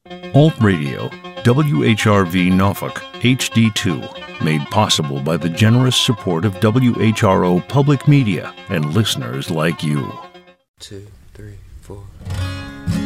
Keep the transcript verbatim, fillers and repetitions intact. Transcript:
Alt Radio, W H R V Norfolk, H D two, made possible by the generous support of W H R O Public Media and listeners like you. Two, three, four.